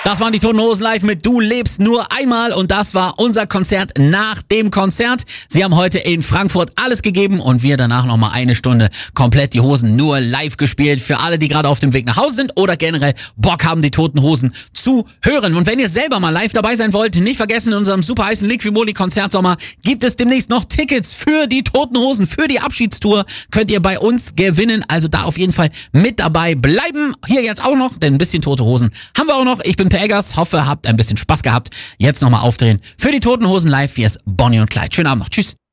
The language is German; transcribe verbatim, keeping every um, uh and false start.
Das waren die Toten Hosen live mit Du lebst nur einmal und das war unser Konzert nach dem Konzert. Sie haben heute in Frankfurt alles gegeben und wir danach nochmal eine Stunde komplett die Hosen nur live gespielt. Für alle, die gerade auf dem Weg nach Hause sind oder generell Bock haben, die Toten Hosen zu hören. Und wenn ihr selber mal live dabei sein wollt, nicht vergessen, in unserem super heißen Liquimoli Konzertsommer gibt es demnächst noch Tickets für die Toten Hosen, für die Abschiedstour. Könnt ihr bei uns gewinnen, also da auf jeden Fall mit dabei bleiben. Hier jetzt auch noch, denn ein bisschen Tote Hosen haben wir auch noch. Ich bin Per Eggers, hoffe, habt ein bisschen Spaß gehabt. Jetzt nochmal aufdrehen für die Toten Hosen live. Hier ist Bonnie und Clyde. Schönen Abend noch. Tschüss.